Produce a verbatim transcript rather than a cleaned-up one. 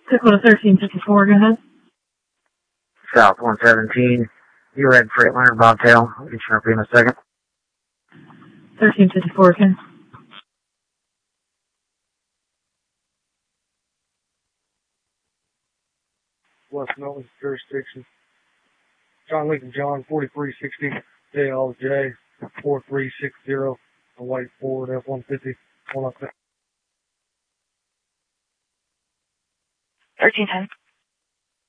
Dakota thirteen fifty-four, go ahead. South one seventeen, you read Freightliner Bobtail. I'll get you up in a second. thirteen fifty-four, again. West Milton jurisdiction. John Lincoln John, forty-three sixty, J L J, four three six zero, a white Ford F one fifty, one up there. thirteen ten.